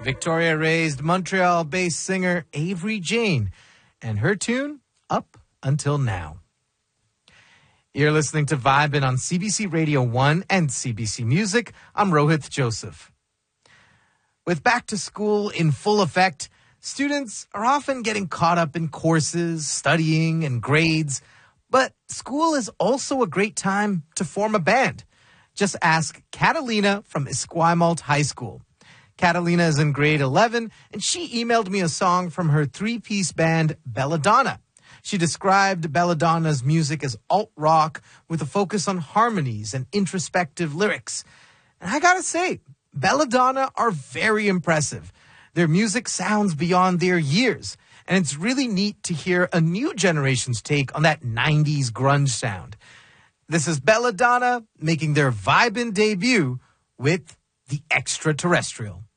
Victoria-raised Montreal-based singer Avery Jane and her tune, Up Until Now. You're listening to Vibin' on CBC Radio 1 and CBC Music. I'm Rohith Joseph. With back to school in full effect, students are often getting caught up in courses, studying, and grades. But school is also a great time to form a band. Just ask Catalina from Esquimalt High School. Catalina is in grade 11, and she emailed me a song from her three-piece band, Belladonna. She described Belladonna's music as alt-rock with a focus on harmonies and introspective lyrics. And I gotta say, Belladonna are very impressive. Their music sounds beyond their years, and it's really neat to hear a new generation's take on that 90s grunge sound. This is Belladonna making their Vibin' debut with The Extraterrestrial.